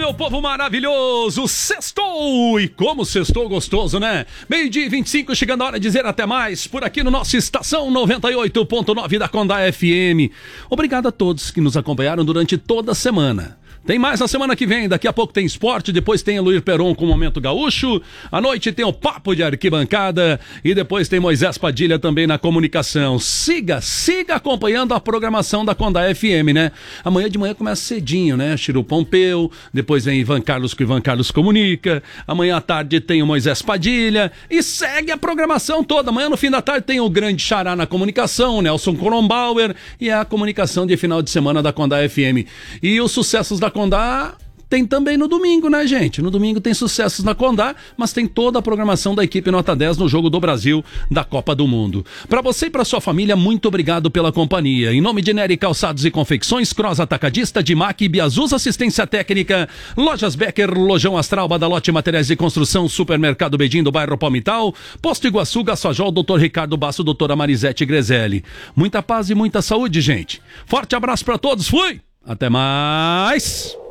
meu povo maravilhoso, sextou! E como sextou gostoso, né? 12h25, chegando a hora de dizer até mais, por aqui no nosso Estação 98.9 da Condá FM. Obrigado a todos que nos acompanharam durante toda a semana. Tem mais na semana que vem, daqui a pouco tem esporte, depois tem Luir Peron com o Momento Gaúcho, à noite tem o Papo de Arquibancada e depois tem Moisés Padilha também na comunicação. Siga acompanhando a programação da Condá FM, né? Amanhã de manhã começa cedinho, né? Chiru Pompeu, depois vem Ivan Carlos com o Ivan Carlos Comunica, amanhã à tarde tem o Moisés Padilha e segue a programação toda. Amanhã no fim da tarde tem o Grande Xará na comunicação, Nelson Kronbauer e a comunicação de final de semana da Condá FM. E os sucessos da Condá tem também no domingo, né, gente? No domingo tem sucessos na Condá, mas tem toda a programação da equipe Nota 10 no Jogo do Brasil da Copa do Mundo. Para você e para sua família, muito obrigado pela companhia. Em nome de Nery Calçados e Confecções, Cross Atacadista, Dimac, Biazuz Assistência Técnica, Lojas Becker, Lojão Astral, Badalote Materiais de Construção, Supermercado Bedim do bairro Palmital, Posto Iguaçu, Gassajol, Dr. Ricardo Basso, doutora Marisete Grezelli. Muita paz e muita saúde, gente. Forte abraço para todos, fui! Até mais!